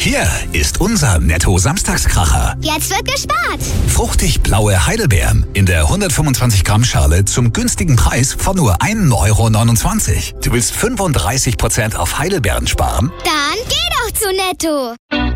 Hier ist unser Netto-Samstagskracher. Jetzt wird gespart. Fruchtig blaue Heidelbeeren in der 125 Gramm Schale zum günstigen Preis von nur 1,29 €. Du willst 35% auf Heidelbeeren sparen? Dann geh doch zu Netto.